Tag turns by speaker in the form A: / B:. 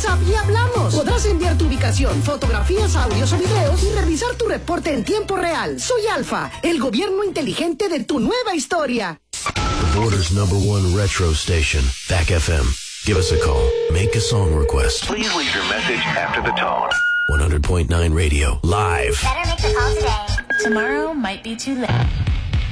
A: WhatsApp y hablamos. Podrás enviar tu ubicación, fotografías, audios o videos y revisar tu reporte en tiempo real. Soy Alfa, el gobierno inteligente de tu nueva historia.
B: The Border's #1 retro station, Back FM. Give us a call. Make a song request.
C: Please leave your message after the tone.
B: 100.9 Radio, live.
D: Better make the call today. Tomorrow might be too late.